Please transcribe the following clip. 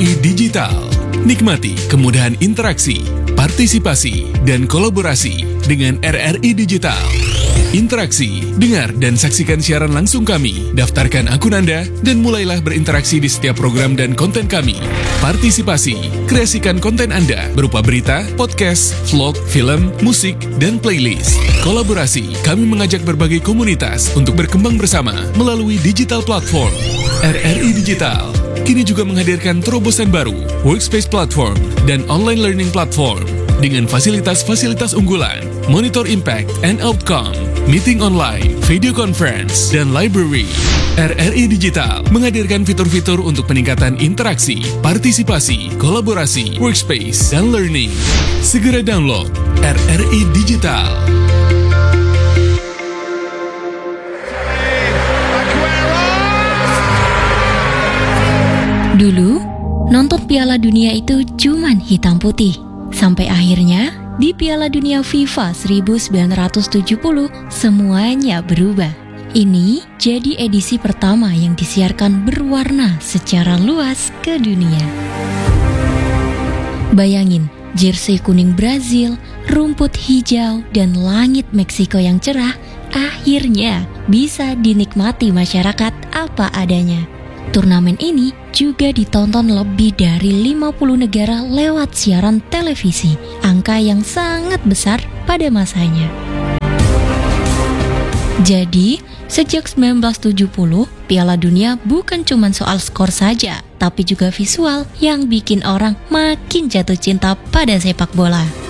RRI Digital. Nikmati kemudahan interaksi, partisipasi, dan kolaborasi dengan RRI Digital. Interaksi, dengar dan saksikan siaran langsung kami, daftarkan akun Anda, dan mulailah berinteraksi di setiap program dan konten kami. Partisipasi, kreasikan konten Anda berupa berita, podcast, vlog, film, musik, dan playlist. Kolaborasi, kami mengajak berbagai komunitas untuk berkembang bersama melalui digital platform. RRI Digital kini juga menghadirkan terobosan baru, workspace platform, dan online learning platform dengan fasilitas-fasilitas unggulan, monitor impact and outcome, meeting online, video conference, dan library. RRI Digital menghadirkan fitur-fitur untuk peningkatan interaksi, partisipasi, kolaborasi, workspace, dan learning. Segera download RRI Digital. Dulu, nonton Piala Dunia itu cuman hitam putih. Sampai akhirnya, di Piala Dunia FIFA 1970, semuanya berubah. Ini jadi edisi pertama yang disiarkan berwarna secara luas ke dunia. Bayangin, jersey kuning Brazil, rumput hijau, dan langit Meksiko yang cerah akhirnya bisa dinikmati masyarakat apa adanya. Turnamen ini juga ditonton lebih dari 50 negara lewat siaran televisi, angka yang sangat besar pada masanya. Jadi, sejak 1970, Piala Dunia bukan cuma soal skor saja, tapi juga visual yang bikin orang makin jatuh cinta pada sepak bola.